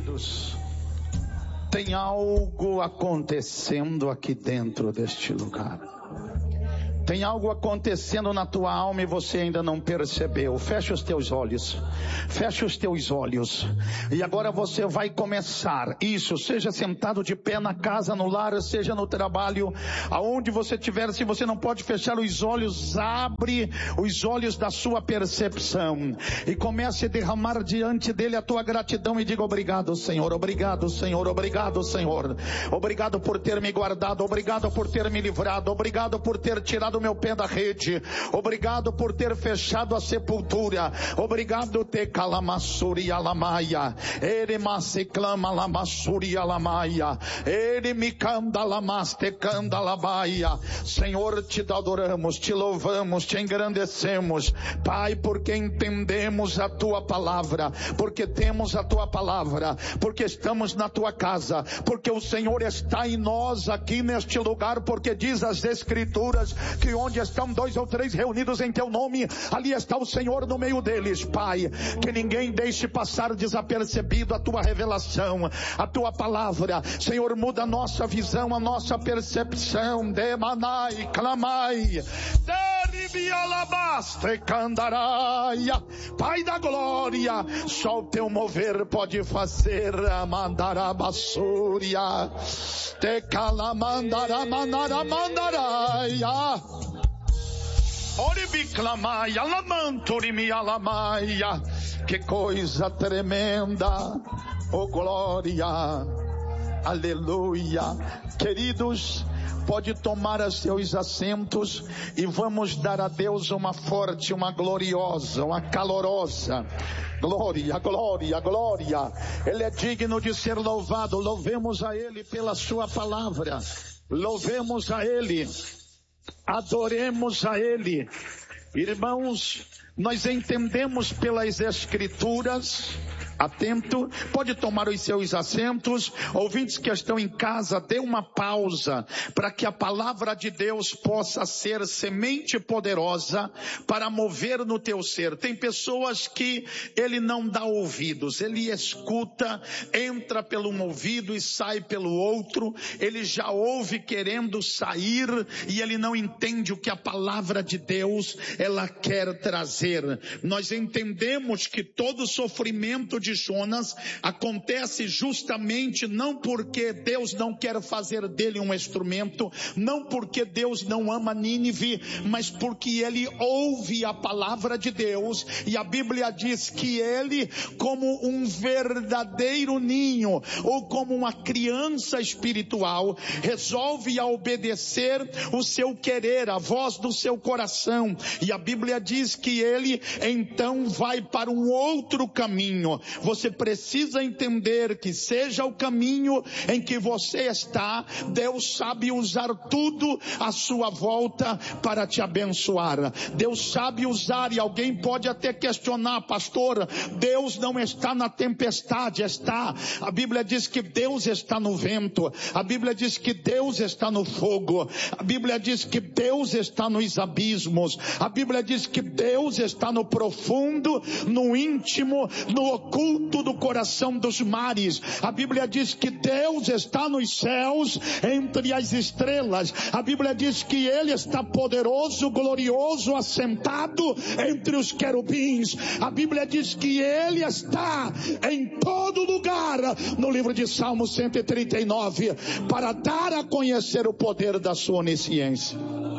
Queridos, tem algo acontecendo aqui dentro deste lugar. Tem algo acontecendo na tua alma e você ainda não percebeu. Fecha os teus olhos. Fecha os teus olhos. E agora você vai começar. Isso, seja sentado de pé na casa, no lar, seja no trabalho, aonde você estiver. Se você não pode fechar os olhos, abre os olhos da sua percepção. E comece a derramar diante dele a tua gratidão e diga: obrigado, Senhor. Obrigado, Senhor. Obrigado, Senhor. Obrigado por ter me guardado. Obrigado por ter me livrado. Obrigado por ter tirado do meu pé da rede. Obrigado por ter fechado a sepultura. Obrigado te calamassuri alamaia. Ele se clama lamassuri alamaia. Ele me canda lamaste canda labaia. Senhor, te adoramos, te louvamos, te engrandecemos, Pai, porque entendemos a tua palavra, porque temos a tua palavra, porque estamos na tua casa, porque o Senhor está em nós aqui neste lugar, porque diz as Escrituras que onde estão 2 ou 3 reunidos em teu nome, ali está o Senhor no meio deles. Pai, que ninguém deixe passar desapercebido a tua revelação, a tua palavra. Senhor, muda a nossa visão, a nossa percepção. Demanai, clamai, deribialabaste, candaraia. Pai da glória, só o teu mover pode fazer. Mandarabassúria, te calamandara, mandara, mandaraia. Oribiclamaia, lamanturimi alamaia. Que coisa tremenda, oh glória, aleluia. Queridos, pode tomar os seus assentos e vamos dar a Deus uma forte, uma gloriosa, uma calorosa glória, glória, glória. Ele é digno de ser louvado. Louvemos a Ele pela sua palavra, louvemos a Ele, adoremos a Ele. Irmãos, nós entendemos pelas Escrituras. Atento, pode tomar os seus assentos. Ouvintes que estão em casa, dê uma pausa para que a palavra de Deus possa ser semente poderosa para mover no teu ser. Tem pessoas que ele não dá ouvidos, ele escuta, entra pelo um ouvido e sai pelo outro. Ele já ouve querendo sair e ele não entende o que a palavra de Deus ela quer trazer. Nós entendemos que todo sofrimento de Jonas acontece justamente não porque Deus não quer fazer dele um instrumento, não porque Deus não ama Nínive, mas porque ele ouve a palavra de Deus. E a Bíblia diz que ele, como um verdadeiro ninho, ou como uma criança espiritual, resolve a obedecer o seu querer, a voz do seu coração. E a Bíblia diz que ele então vai para um outro caminho. Você precisa entender que seja o caminho em que você está, Deus sabe usar tudo à sua volta para te abençoar. Deus sabe usar, e alguém pode até questionar: pastor, Deus não está na tempestade. Está. A Bíblia diz que Deus está no vento. A Bíblia diz que Deus está no fogo. A Bíblia diz que Deus está nos abismos. A Bíblia diz que Deus está no profundo, no íntimo, no oculto do coração dos mares. A Bíblia diz que Deus está nos céus, entre as estrelas. A Bíblia diz que Ele está poderoso, glorioso, assentado entre os querubins. A Bíblia diz que Ele está em todo lugar, no livro de Salmo 139, para dar a conhecer o poder da sua onisciência.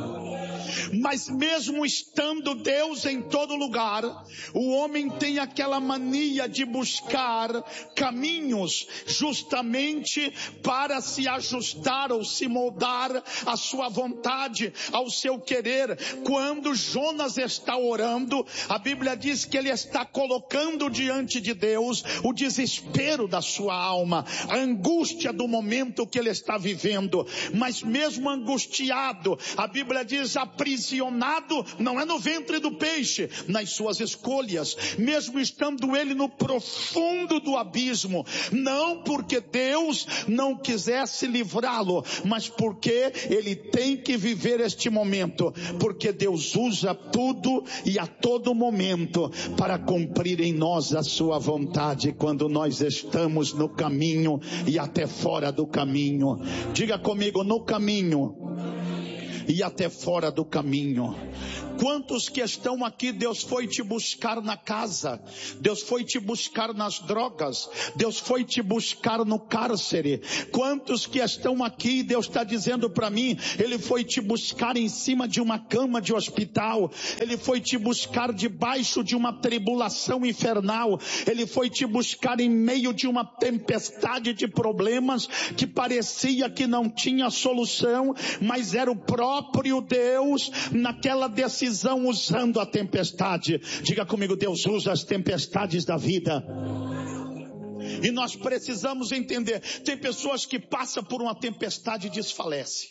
Mas mesmo estando Deus em todo lugar, o homem tem aquela mania de buscar caminhos justamente para se ajustar ou se moldar à sua vontade, ao seu querer. Quando Jonas está orando, a Bíblia diz que ele está colocando diante de Deus o desespero da sua alma, a angústia do momento que ele está vivendo. Mas mesmo angustiado, a Bíblia diz: aprisionado aprisionado, não é no ventre do peixe, nas suas escolhas, mesmo estando ele no profundo do abismo, não porque Deus não quisesse livrá-lo, mas porque ele tem que viver este momento, porque Deus usa tudo e a todo momento para cumprir em nós a sua vontade, quando nós estamos no caminho e até fora do caminho. Diga comigo, no caminho e até fora do caminho. Quantos que estão aqui, Deus foi te buscar na casa, Deus foi te buscar nas drogas, Deus foi te buscar no cárcere. Quantos que estão aqui, Deus está dizendo para mim, Ele foi te buscar em cima de uma cama de hospital, Ele foi te buscar debaixo de uma tribulação infernal, Ele foi te buscar em meio de uma tempestade de problemas que parecia que não tinha solução, mas era o próprio Deus naquela decisão usando a tempestade. Diga comigo, Deus usa as tempestades da vida. E nós precisamos entender, tem pessoas que passam por uma tempestade e desfalecem.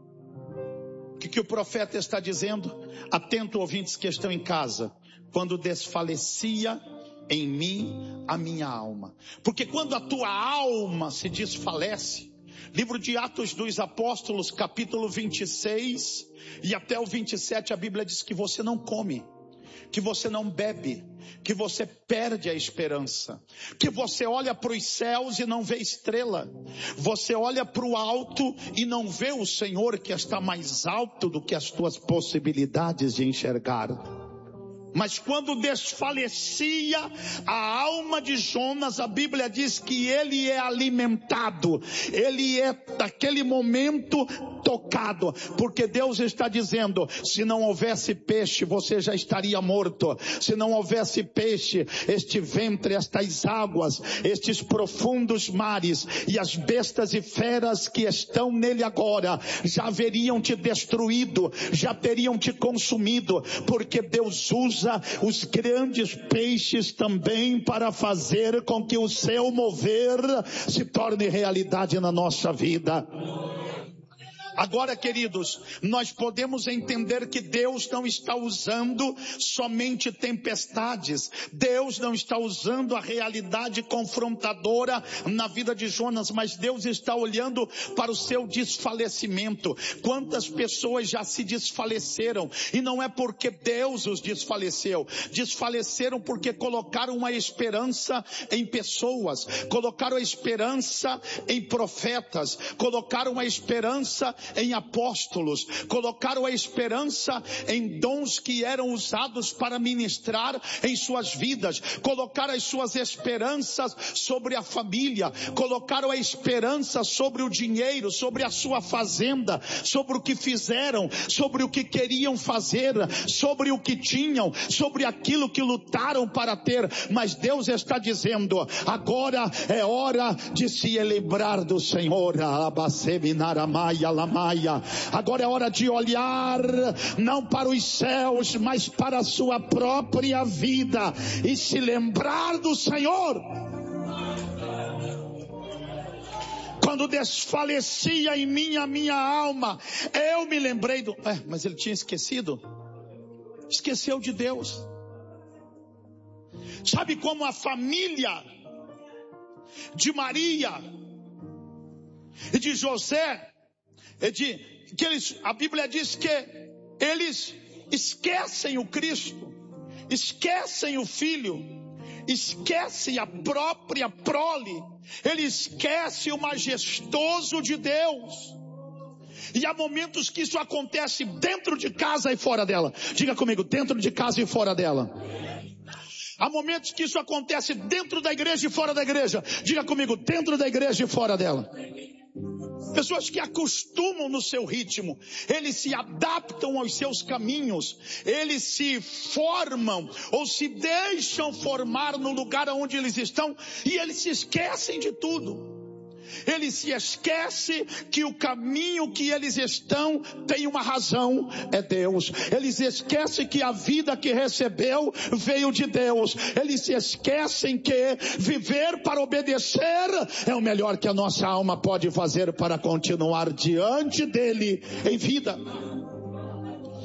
O que o profeta está dizendo? Atento, ouvintes que estão em casa. Quando desfalecia em mim a minha alma. Porque quando a tua alma se desfalece, livro de Atos dos Apóstolos, capítulo 26 e até o 27, a Bíblia diz que você não come, que você não bebe, que você perde a esperança, que você olha para os céus e não vê estrela, você olha para o alto e não vê o Senhor que está mais alto do que as tuas possibilidades de enxergar. Mas quando desfalecia a alma de Jonas, a Bíblia diz que ele é alimentado, ele é naquele momento tocado, porque Deus está dizendo, se não houvesse peixe, você já estaria morto. Se não houvesse peixe, este ventre, estas águas, estes profundos mares e as bestas e feras que estão nele agora, já haveriam te destruído, já teriam te consumido, porque Deus usa os grandes peixes também para fazer com que o seu mover se torne realidade na nossa vida. Agora, queridos, nós podemos entender que Deus não está usando somente tempestades. Deus não está usando a realidade confrontadora na vida de Jonas, mas Deus está olhando para o seu desfalecimento. Quantas pessoas já se desfaleceram, e não é porque Deus os desfaleceu. Desfaleceram porque colocaram uma esperança em pessoas, colocaram a esperança em profetas, colocaram a esperança em apóstolos, colocaram a esperança em dons que eram usados para ministrar em suas vidas, colocaram as suas esperanças sobre a família, colocaram a esperança sobre o dinheiro, sobre a sua fazenda, sobre o que fizeram, sobre o que queriam fazer, sobre o que tinham, sobre aquilo que lutaram para ter. Mas Deus está dizendo, agora é hora de se lembrar do Senhor. Agora é hora de olhar não para os céus, mas para a sua própria vida e se lembrar do Senhor. Quando desfalecia em mim a minha alma, eu me lembrei do... mas ele tinha esquecido? Esqueceu de Deus. Sabe como a família de Maria e de José, a Bíblia diz que eles esquecem o Cristo, esquecem o Filho, esquecem a própria prole, ele esquece o majestoso de Deus. E há momentos que isso acontece dentro de casa e fora dela. Diga comigo, dentro de casa e fora dela. Há momentos que isso acontece dentro da igreja e fora da igreja. Diga comigo, dentro da igreja e fora dela. Pessoas que acostumam no seu ritmo, eles se adaptam aos seus caminhos, eles se formam ou se deixam formar no lugar onde eles estão e eles se esquecem de tudo. Eles se esquecem que o caminho que eles estão tem uma razão, é Deus. Eles esquecem que a vida que recebeu veio de Deus. Eles se esquecem que viver para obedecer é o melhor que a nossa alma pode fazer para continuar diante dele em vida.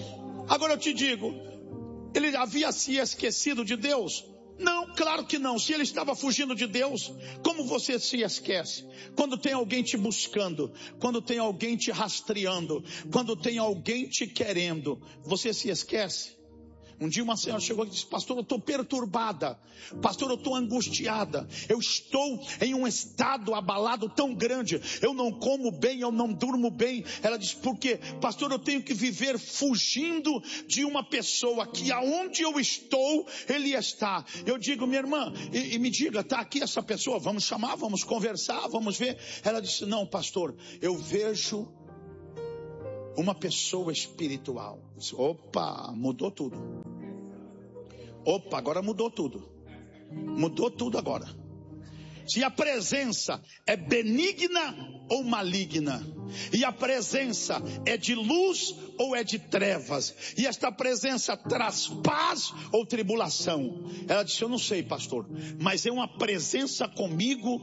Agora eu te digo, ele havia se esquecido de Deus? Não, claro que não. Se ele estava fugindo de Deus, como você se esquece? Quando tem alguém te buscando, quando tem alguém te rastreando, quando tem alguém te querendo, você se esquece? Um dia uma senhora chegou e disse: pastor, eu estou perturbada, pastor, eu estou angustiada, eu estou em um estado abalado tão grande, eu não como bem, eu não durmo bem. Ela disse: por quê? Pastor, eu tenho que viver fugindo de uma pessoa que aonde eu estou, ele está. Eu digo: minha irmã, e me diga, está aqui essa pessoa, vamos chamar, vamos conversar, vamos ver. Ela disse: não, pastor, eu vejo uma pessoa espiritual. Opa, mudou tudo. Opa, agora mudou tudo. Mudou tudo agora. Se a presença é benigna ou maligna, e a presença é de luz ou é de trevas, e esta presença traz paz ou tribulação. Ela disse: eu não sei, pastor, mas é uma presença comigo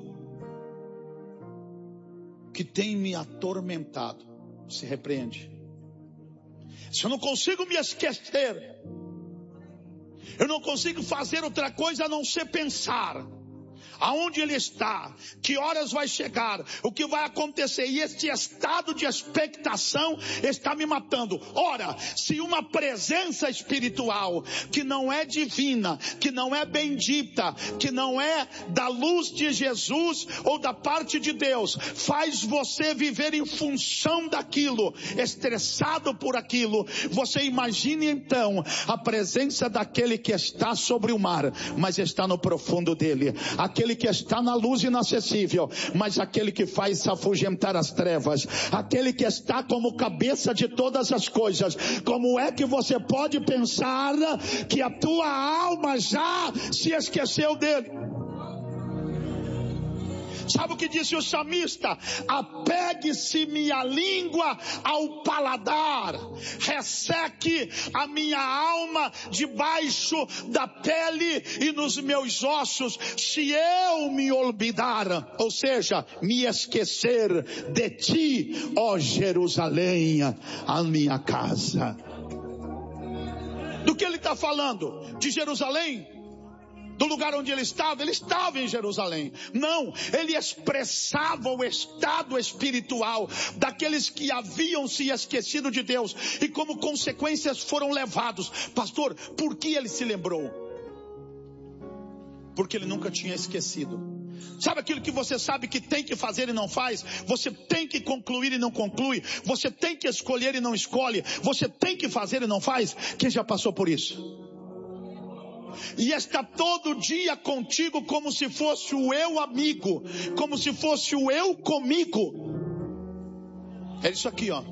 que tem me atormentado. Se repreende. Se eu não consigo me esquecer, eu não consigo fazer outra coisa a não ser pensar aonde ele está, que horas vai chegar, o que vai acontecer, e este estado de expectação está me matando. Ora, se uma presença espiritual que não é divina, que não é bendita, que não é da luz de Jesus ou da parte de Deus, faz você viver em função daquilo, estressado por aquilo, você imagine então a presença daquele que está sobre o mar, mas está no profundo dele, aquele que está na luz inacessível, mas aquele que faz afugentar as trevas, aquele que está como cabeça de todas as coisas. Como é que você pode pensar que a tua alma já se esqueceu dele? Sabe o que disse o salmista? Apegue-se minha língua ao paladar, resseque a minha alma debaixo da pele e nos meus ossos, se eu me olvidar, ou seja, me esquecer de ti, ó Jerusalém, a minha casa. Do que ele está falando? De Jerusalém? Do lugar onde ele estava em Jerusalém. Não, ele expressava o estado espiritual daqueles que haviam se esquecido de Deus e como consequências foram levados. Pastor, por que ele se lembrou? Porque ele nunca tinha esquecido. Sabe aquilo que você sabe que tem que fazer e não faz? Você tem que concluir e não conclui. Você tem que escolher e não escolhe. Você tem que fazer e não faz. Quem já passou por isso? E está todo dia contigo como se fosse o eu amigo, como se fosse o eu comigo. É isso aqui, ó.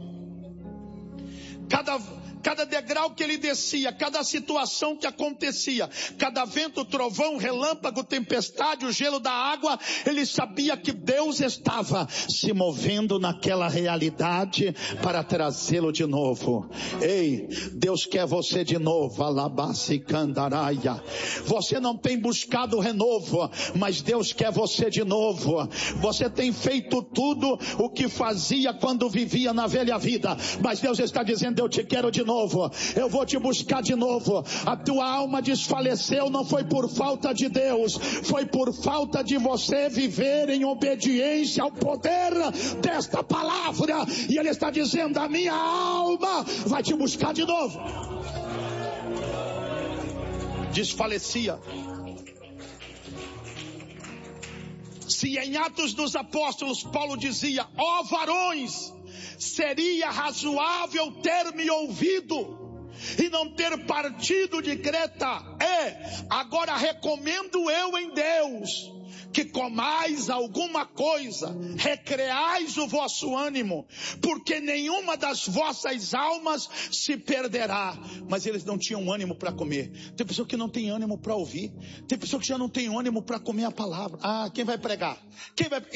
Cada degrau que ele descia, cada situação que acontecia, cada vento, trovão, relâmpago, tempestade, o gelo da água, ele sabia que Deus estava se movendo naquela realidade para trazê-lo de novo. Ei, Deus quer você de novo. Alabasi candaraia. Você não tem buscado renovo, mas Deus quer você de novo. Você tem feito tudo o que fazia quando vivia na velha vida, mas Deus está dizendo: eu te quero de novo. Eu vou te buscar de novo. A tua alma desfaleceu, não foi por falta de Deus, foi por falta de você viver em obediência ao poder desta palavra. E ele está dizendo: a minha alma vai te buscar de novo. Desfalecia. Se em Atos dos Apóstolos Paulo dizia: ó varões, seria razoável ter me ouvido e não ter partido de Creta. Agora recomendo eu em Deus que comais alguma coisa, recreais o vosso ânimo, porque nenhuma das vossas almas se perderá. Mas eles não tinham ânimo para comer. Tem pessoa que não tem ânimo para ouvir. Tem pessoa que já não tem ânimo para comer a palavra. Ah, quem vai pregar? Quem vai...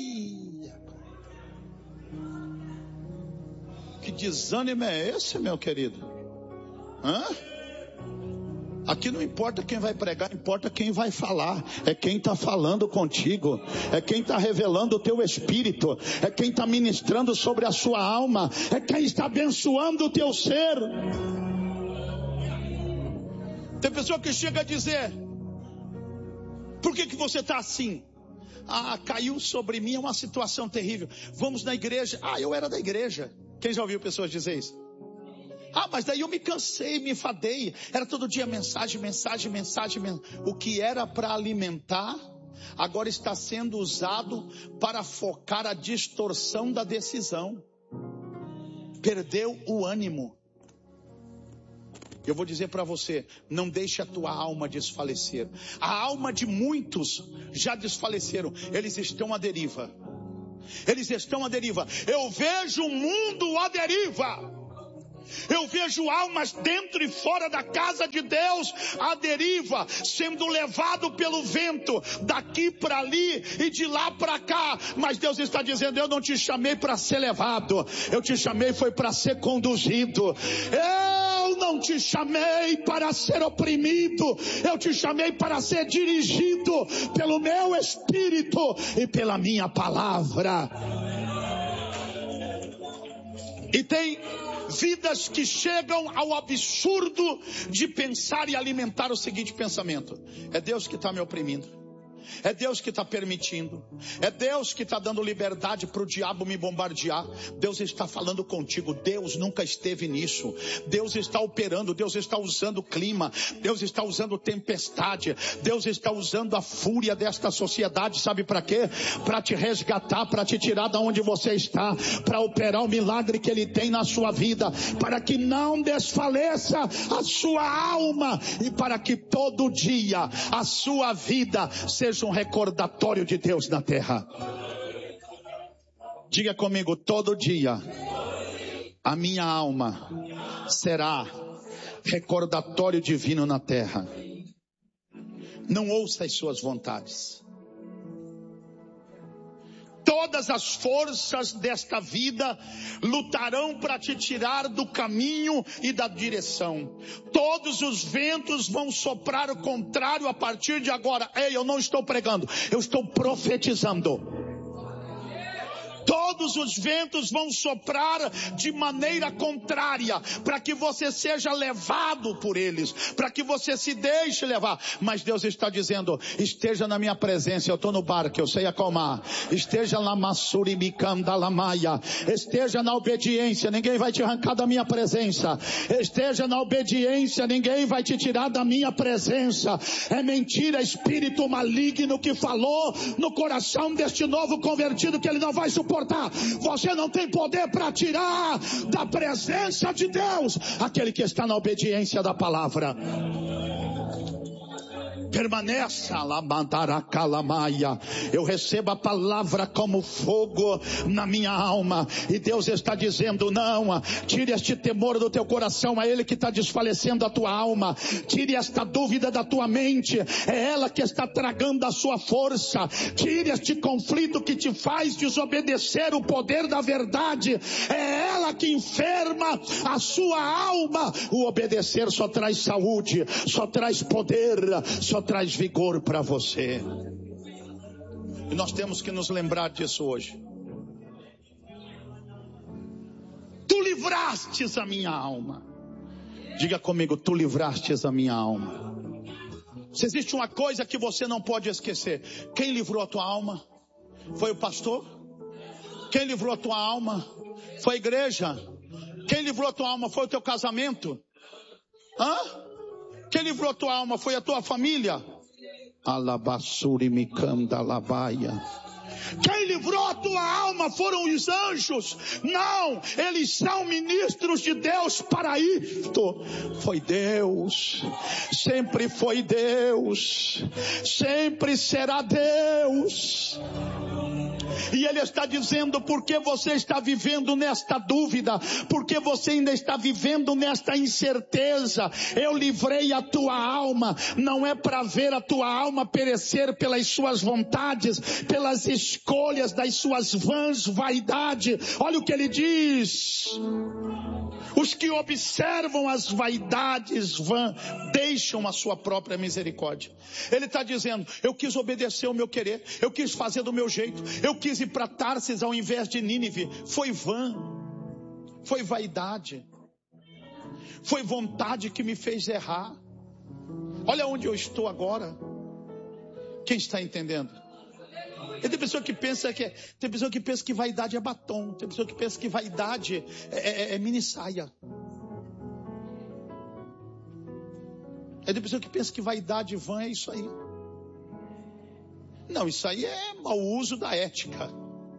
Que desânimo é esse, meu querido? Aqui não importa quem vai pregar, importa quem vai falar. É quem está falando contigo, é quem está revelando o teu espírito, é quem está ministrando sobre a sua alma, é quem está abençoando o teu ser. Tem pessoa que chega a dizer: por que você está assim? Caiu sobre mim uma situação terrível. Vamos na igreja. Eu era da igreja. Quem já ouviu pessoas dizer isso? Mas daí eu me cansei, me enfadei. Era todo dia mensagem. O que era para alimentar, agora está sendo usado para focar a distorção da decisão. Perdeu o ânimo. Eu vou dizer para você: não deixe a tua alma desfalecer. A alma de muitos já desfaleceram. Eles estão à deriva. Eu vejo o mundo à deriva. Eu vejo almas dentro e fora da casa de Deus à deriva, sendo levado pelo vento, daqui para ali e de lá para cá. Mas Deus está dizendo: eu não te chamei para ser levado, eu te chamei foi para ser conduzido. Eu não te chamei para ser oprimido, eu te chamei para ser dirigido pelo meu Espírito e pela minha palavra. E tem vidas que chegam ao absurdo de pensar e alimentar o seguinte pensamento: é Deus que está me oprimindo, é Deus que está permitindo, é Deus que está dando liberdade para o diabo me bombardear. Deus está falando contigo. Deus nunca esteve nisso. Deus está operando, Deus está usando o clima, Deus está usando tempestade, Deus está usando a fúria desta sociedade. Sabe para quê? Para te resgatar, para te tirar da onde você está, para operar o milagre que Ele tem na sua vida, para que não desfaleça a sua alma e para que todo dia a sua vida seja um recordatório de Deus na terra. Diga comigo: todo dia a minha alma será recordatório divino na terra. Não ouça as suas vontades. Todas as forças desta vida lutarão para te tirar do caminho e da direção. Todos os ventos vão soprar o contrário a partir de agora. Ei, eu não estou pregando, eu estou profetizando. Todos os ventos vão soprar de maneira contrária, para que você seja levado por eles, para que você se deixe levar. Mas Deus está dizendo: esteja na minha presença. Eu estou no barco, eu sei acalmar. Esteja lá, Massuribicandalamaia. Esteja na obediência, ninguém vai te arrancar da minha presença. Esteja na obediência, ninguém vai te tirar da minha presença. É mentira, espírito maligno que falou no coração deste novo convertido que ele não vai suportar. Você não tem poder para tirar da presença de Deus aquele que está na obediência da palavra. Permaneça, eu recebo a palavra como fogo na minha alma, e Deus está dizendo: não, tire este temor do teu coração, é Ele que está desfalecendo a tua alma. Tire esta dúvida da tua mente, é ela que está tragando a sua força. Tire este conflito que te faz desobedecer o poder da verdade, é ela que enferma a sua alma. O obedecer só traz saúde, só traz poder, só traz vigor para você. E nós temos que nos lembrar disso hoje. Tu livrastes a minha alma. Diga comigo: tu livrastes a minha alma. Se existe uma coisa que você não pode esquecer: quem livrou a tua alma? Foi o pastor? Quem livrou a tua alma? Foi a igreja? Quem livrou a tua alma? Foi o teu casamento? Quem livrou a tua alma? Foi a tua família? Quem livrou a tua alma foram os anjos? Não, eles são ministros de Deus para isto. Foi Deus, sempre foi Deus, sempre será Deus. E Ele está dizendo: porque você está vivendo nesta dúvida, porque você ainda está vivendo nesta incerteza, eu livrei a tua alma. Não é para ver a tua alma perecer pelas suas vontades, pelas escolhas das suas vãs vaidades. Olha o que Ele diz: os que observam as vaidades vãs deixam a sua própria misericórdia. Ele está dizendo: eu quis obedecer o meu querer, eu quis fazer do meu jeito, eu quis ir para Tarsis ao invés de Nínive. Foi vã, foi vaidade, foi vontade que me fez errar. Olha onde eu estou agora. Quem está entendendo? E tem pessoa que pensa que vaidade é batom. Tem pessoa que pensa que vaidade é mini saia. E tem pessoa que pensa que vaidade vã é isso aí. Não, isso aí é mau uso da ética.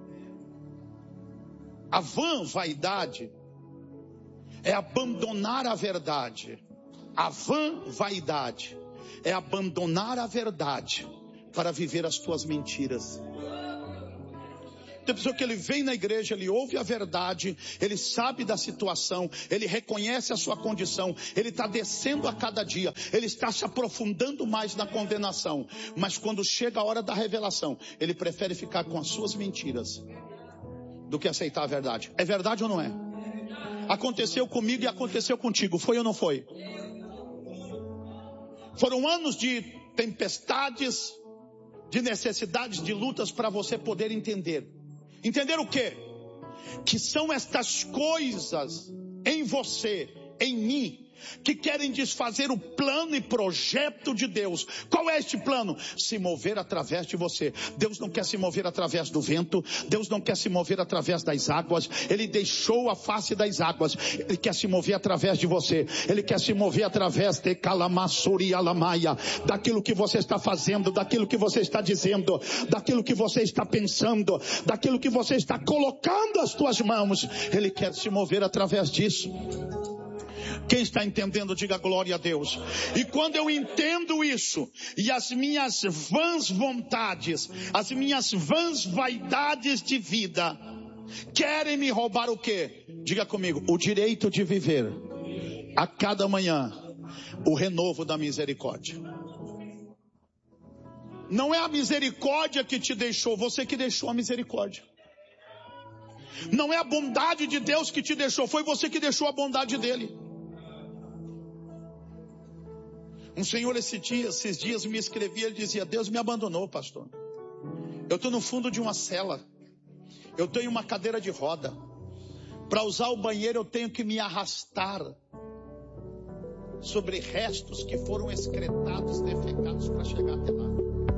A vã vaidade é abandonar a verdade. A vã vaidade é abandonar a verdade para viver as tuas mentiras. Tem pessoa que ele vem na igreja, ele ouve a verdade, ele sabe da situação, ele reconhece a sua condição, ele está descendo a cada dia, ele está se aprofundando mais na condenação. Mas quando chega a hora da revelação, ele prefere ficar com as suas mentiras do que aceitar a verdade. É verdade ou não é? Aconteceu comigo e aconteceu contigo, foi ou não foi? Foram anos de tempestades, de necessidades, de lutas para você poder entender. Entender o quê? Que são estas coisas em você, em mim, que querem desfazer o plano e projeto de Deus. Qual é este plano? Se mover através de você. Deus não quer se mover através do vento. Deus não quer se mover através das águas. Ele deixou a face das águas. Ele quer se mover através de você. Ele quer se mover através de Calamassuri Alamaia, daquilo que você está fazendo, daquilo que você está dizendo, daquilo que você está pensando, daquilo que você está colocando as tuas mãos. Ele quer se mover através disso. Quem está entendendo, diga glória a Deus. E quando eu entendo isso, e as minhas vãs vontades, as minhas vãs vaidades de vida, querem me roubar o quê? Diga comigo, o direito de viver a cada manhã o renovo da misericórdia. Não é a misericórdia que te deixou, você que deixou a misericórdia. Não é a bondade de Deus que te deixou, foi você que deixou a bondade dele. Um senhor esses dias me escrevia, ele dizia: Deus me abandonou, pastor. Eu estou no fundo de uma cela. Eu tenho uma cadeira de roda. Para usar o banheiro eu tenho que me arrastar sobre restos que foram excretados, defecados para chegar até lá.